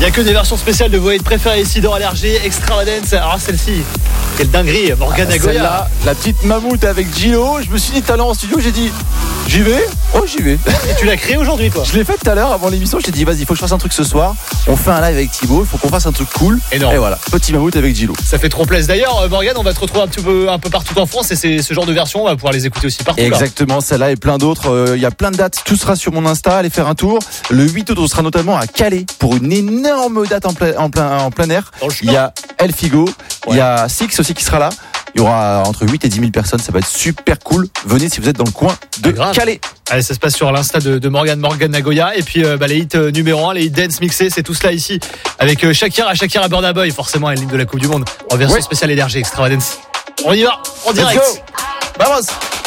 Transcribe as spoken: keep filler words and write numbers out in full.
n'y a que des versions spéciales de vos hits préférés ici dans Allergie, Extravagance. Alors celle-ci, quelle dinguerie, Morgan ah, Agoya. Celle-là, la petite mammouth avec Gilo. Je me suis dit tout à l'heure en studio, j'ai dit j'y vais. Oh, j'y vais. Et tu l'as créé aujourd'hui, toi? Je l'ai fait tout à l'heure avant l'émission. Je t'ai dit vas-y, il faut que je fasse un truc ce soir. On fait un live avec Thibaut. Il faut qu'on fasse un truc cool. Énorme. Et voilà, petit mammouth avec Gilo. Ça fait trop plaisir. D'ailleurs, Morgan, on va te retrouver un petit peu, un peu partout en France. Et c'est ce genre de version, on va pouvoir les écouter aussi partout. Exactement, celle-là et plein d'autres. Il y a plein de dates. Tout sera sur mon Insta. Allez faire un tour. Le huit août, on sera notamment à Calais pour une énorme date en plein, en plein, en plein air. Il y a El Figo. Il ouais. y a Six aussi qui sera là. Il y aura entre huit et dix mille personnes. Ça va être super cool. Venez si vous êtes dans le coin de ah, Calais. Allez, ça se passe sur l'Insta de, de Morgan, Morgan Nagoya. Et puis, euh, bah, les hits euh, numéro un, les hits dance mixés, c'est tout cela ici. Avec euh, Shakira, Shakira Burna Boy, forcément, elle est l'hymne de la Coupe du Monde. En version ouais. spéciale Énergie Extravagance. On y va, en direct. Let's go. Vamos.